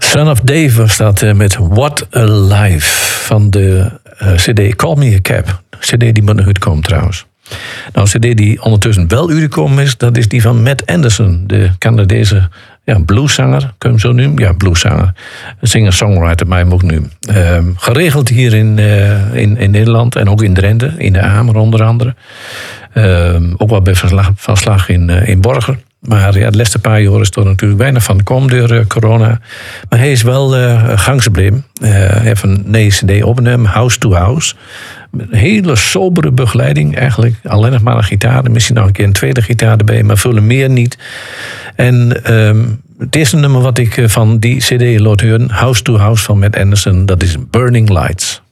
Son of Dave was dat met What a Life van de cd Call Me a Cab. Cd die maar nog uitkomt trouwens. Nou, een cd die ondertussen wel uitgekomen is, dat is die van Matt Anderson, de Canadese blueszanger, kun je hem zo noemen? Ja, blueszanger. Singer-songwriter, maar hem ook nu. Geregeld hier in Nederland en ook in Drenthe, in de Amer onder andere. Ook wel bij Van Slag in Borger. Maar ja, de laatste paar jaar is er natuurlijk weinig van gekomen door corona. Maar hij is wel gangs gebleven. Hij heeft een nieuwe cd opgenomen, House to House. Met een hele sobere begeleiding eigenlijk. Alleen nog maar een gitaar, misschien nog een keer een tweede gitaar erbij, maar veel meer niet. En het eerste nummer wat ik van die cd laat horen, House to House van Matt Anderson, dat is Burning Lights.